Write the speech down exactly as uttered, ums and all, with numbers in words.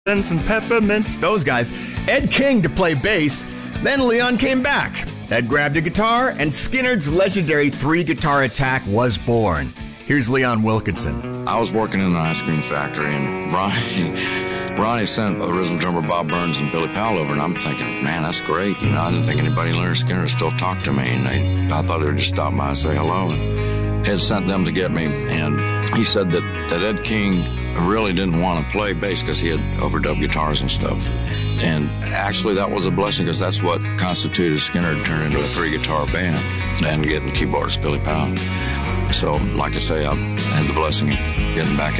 and peppermints. Those guys. Ed King to play bass. Then Leon came back. Ed grabbed a guitar, and Skynyrd's legendary three-guitar attack was born. Here's Leon Wilkinson. I was working in an ice cream factory, and Ronnie, Ronnie sent original drummer Bob Burns and Billy Powell over, and I'm thinking, man, that's great. You know, I didn't think anybody in Lynyrd Skynyrd still talked to me, and they, I thought they would just stop by and say hello. And Ed sent them to get me, and he said that, that Ed King really didn't want to play bass because he had overdubbed guitars and stuff. And actually, that was a blessing because that's what constituted Skynyrd turned into a three-guitar band and getting keyboardist Billy Powell. So, like I say, I had the blessing of getting back